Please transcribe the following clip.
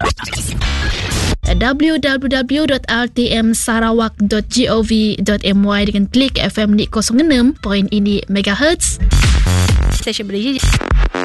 www.rtmsarawak.gov.my dengan klik FM ni 06.6 MHz. Stesen berdiri